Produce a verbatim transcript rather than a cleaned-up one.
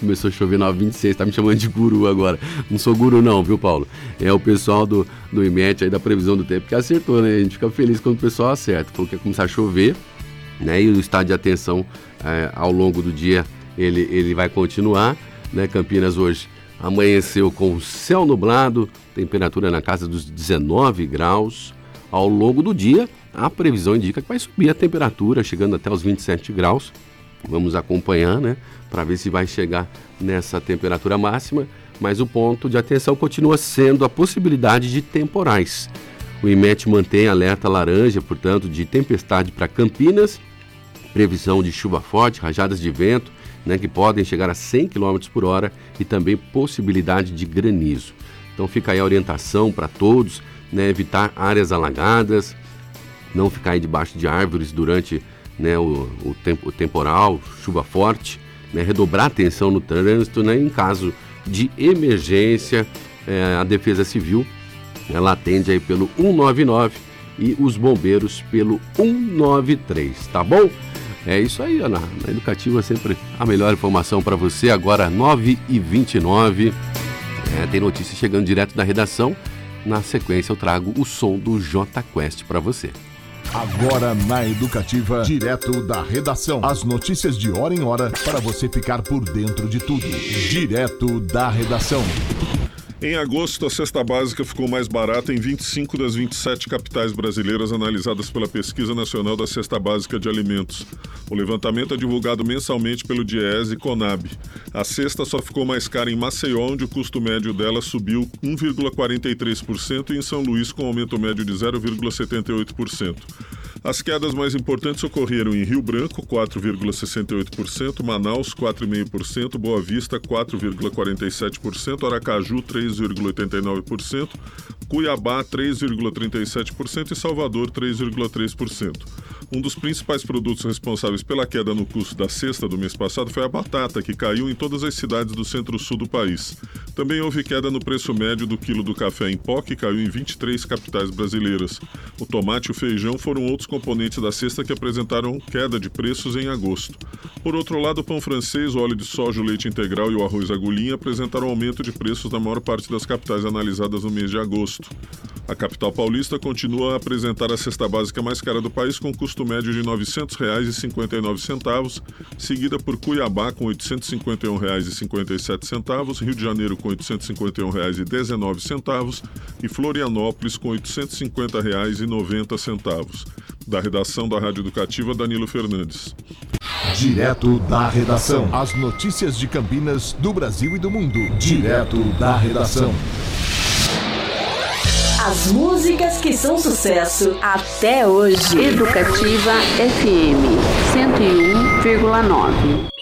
começou a chover nove e vinte e seis, tá me chamando de guru agora. Não sou guru não, viu, Paulo? É o pessoal do, do I M E T aí da previsão do tempo que acertou, né? A gente fica feliz quando o pessoal acerta. Falou que ia começar a chover, né? E o estado de atenção é, ao longo do dia ele, ele vai continuar, né? Campinas hoje amanheceu com céu nublado, temperatura na casa dos dezenove graus. Ao longo do dia, a previsão indica que vai subir a temperatura, chegando até os vinte e sete graus. Vamos acompanhar, né, para ver se vai chegar nessa temperatura máxima, mas o ponto de atenção continua sendo a possibilidade de temporais. O I M E T mantém alerta laranja, portanto, de tempestade para Campinas, previsão de chuva forte, rajadas de vento, né, que podem chegar a cem quilômetros por hora e também possibilidade de granizo. Então fica aí a orientação para todos, né, evitar áreas alagadas, não ficar aí debaixo de árvores durante, né, o, o, tempo, o temporal, chuva forte, né, redobrar a atenção no trânsito, né, em caso de emergência. É, a Defesa Civil, ela atende aí pelo um nove nove e os bombeiros pelo um nove três, tá bom? É isso aí, Ana. Na Educativa sempre a melhor informação para você. Agora nove e vinte e nove, é, tem notícia chegando direto da redação. Na sequência eu trago o som do J Quest para você. Agora na Educativa, direto da redação. As notícias de hora em hora para você ficar por dentro de tudo. Direto da redação. Em agosto, a cesta básica ficou mais barata em vinte e cinco das vinte e sete capitais brasileiras analisadas pela Pesquisa Nacional da Cesta Básica de Alimentos. O levantamento é divulgado mensalmente pelo DIEESE e CONAB. A cesta só ficou mais cara em Maceió, onde o custo médio dela subiu um vírgula quarenta e três por cento, e em São Luís, com aumento médio de zero vírgula setenta e oito por cento. As quedas mais importantes ocorreram em Rio Branco, quatro vírgula sessenta e oito por cento, Manaus, quatro vírgula cinco por cento, Boa Vista, quatro vírgula quarenta e sete por cento, Aracaju, três vírgula oitenta e nove por cento, Cuiabá, três vírgula trinta e sete por cento e Salvador, três vírgula três por cento. Um dos principais produtos responsáveis pela queda no custo da cesta do mês passado foi a batata, que caiu em todas as cidades do centro-sul do país. Também houve queda no preço médio do quilo do café em pó, que caiu em vinte e três capitais brasileiras. O tomate e o feijão foram outros componentes da cesta que apresentaram queda de preços em agosto. Por outro lado, o pão francês, o óleo de soja, o leite integral e o arroz agulhinha apresentaram aumento de preços na maior parte das capitais analisadas no mês de agosto. A capital paulista continua a apresentar a cesta básica mais cara do país, com custo médio de novecentos reais e cinquenta e nove centavos, seguida por Cuiabá com oitocentos e cinquenta e um reais e cinquenta e sete centavos, Rio de Janeiro com oitocentos e cinquenta e um reais e dezenove centavos e Florianópolis com oitocentos e cinquenta reais e noventa centavos. Da redação da Rádio Educativa, Danilo Fernandes. Direto da redação. As notícias de Campinas, do Brasil e do mundo. Direto da redação. As músicas que são sucesso até hoje. Educativa F M cento e um vírgula nove.